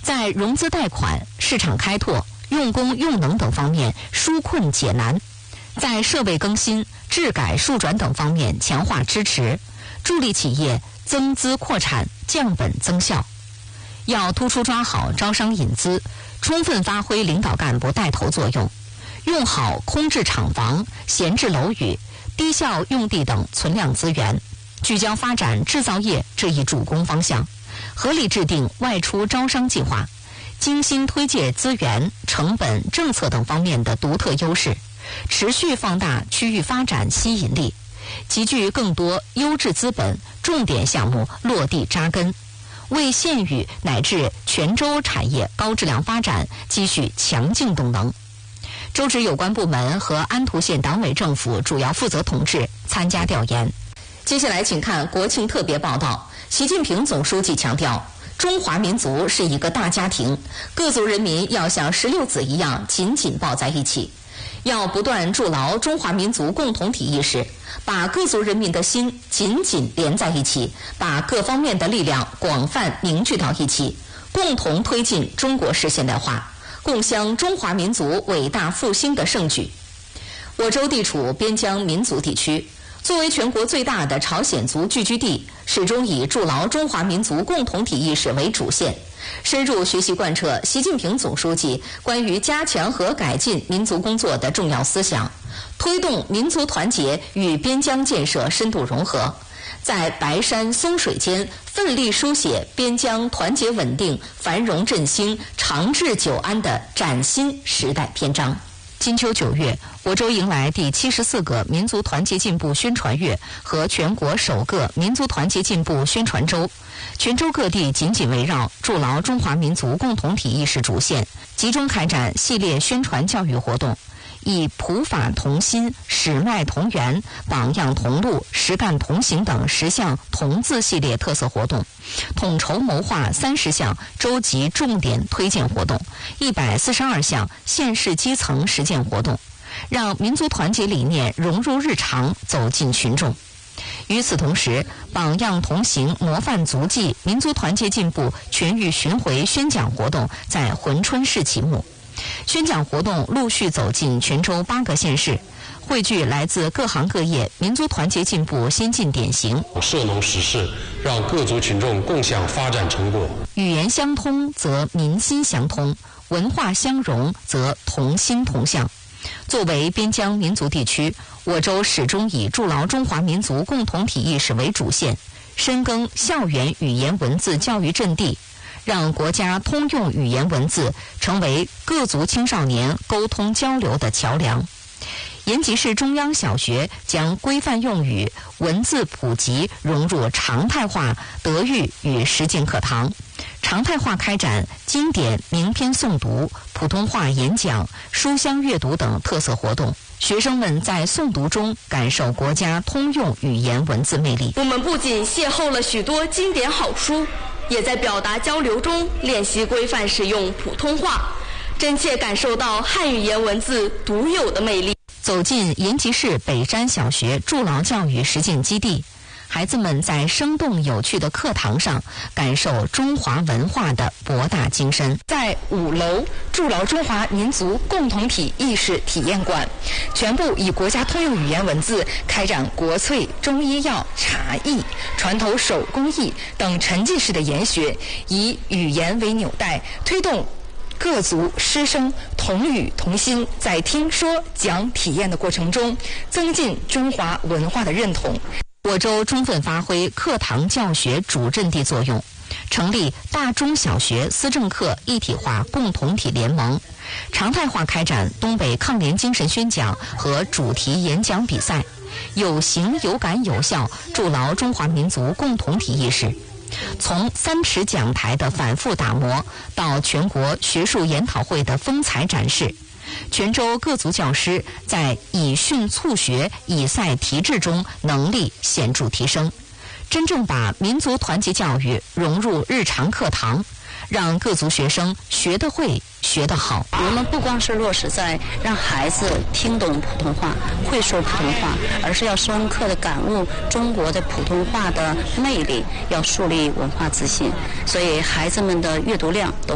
在融资贷款、市场开拓、用工用能等方面纾困解难，在设备更新、质改数转等方面强化支持，助力企业增资扩产、降本增效。要突出抓好招商引资，充分发挥领导干部带头作用，用好空置厂房、闲置楼宇、低效用地等存量资源，聚焦发展制造业这一主攻方向，合理制定外出招商计划，精心推介资源、成本、政策等方面的独特优势，持续放大区域发展吸引力，集聚更多优质资本，重点项目落地扎根，为县域乃至全州产业高质量发展积蓄强劲动能。周知有关部门和安图县党委政府主要负责同志参加调研。接下来请看国庆特别报道。习近平总书记强调，中华民族是一个大家庭，各族人民要像16子一样紧紧抱在一起，要不断筑牢中华民族共同体意识，把各族人民的心紧紧连在一起，把各方面的力量广泛凝聚到一起，共同推进中国式现代化，共襄中华民族伟大复兴的盛举。我州地处边疆民族地区，作为全国最大的朝鲜族聚居地，始终以筑牢中华民族共同体意识为主线，深入学习贯彻习近平总书记关于加强和改进民族工作的重要思想，推动民族团结与边疆建设深度融合，在白山松水间奋力书写边疆团结稳定、繁荣振兴、长治久安的崭新时代篇章。金秋9月，我州迎来第74个民族团结进步宣传月和全国首个民族团结进步宣传周。全州各地紧紧围绕筑牢中华民族共同体意识主线，集中开展系列宣传教育活动，以普法同心、史脉同源、榜样同路、实干同行等10项同字系列特色活动，统筹谋划30项州级重点推荐活动，142项县市基层实践活动，让民族团结理念融入日常，走进群众。与此同时，榜样同行、模范足迹、民族团结进步全域巡回宣讲活动在珲春市启幕。宣讲活动陆续走进全州8个县市，汇聚来自各行各业民族团结进步先进典型， 涉农实事，让各族群众共享发展成果。 语言相通则民心相通，文化相融则同心同向。作为边疆民族地区，我州始终以筑牢中华民族共同体意识为主线，深耕校园语言文字教育阵地，让国家通用语言文字成为各族青少年沟通交流的桥梁。延吉市中央小学将规范用语、文字普及融入常态化德育与实践课堂，常态化开展经典名篇诵读、普通话演讲、书香阅读等特色活动。学生们在诵读中感受国家通用语言文字魅力。 我们不仅邂逅了许多经典好书，也在表达交流中练习规范使用普通话，真切感受到汉语言文字独有的魅力。 走进延吉市北山小学筑牢教育实践基地，孩子们在生动有趣的课堂上感受中华文化的博大精深。 在5楼筑牢中华民族共同体意识体验馆，全部以国家通用语言文字开展国粹、中医药、茶艺、船头手工艺等沉浸式的研学，以语言为纽带，推动各族师生同语同心，在听说讲体验的过程中，增进中华文化的认同。 我州充分发挥课堂教学主阵地作用，成立大中小学思政课一体化共同体联盟，常态化开展东北抗联精神宣讲和主题演讲比赛，有形有感有效筑牢中华民族共同体意识。从3尺讲台的反复打磨到全国学术研讨会的风采展示，全州各族教师在以训促学、以赛提质中能力显著提升，真正把民族团结教育融入日常课堂，让各族学生学得会、学得好。 我们不光是落实在让孩子听懂普通话、会说普通话，而是要深刻地感悟中国的普通话的魅力，要树立文化自信。所以孩子们的阅读量都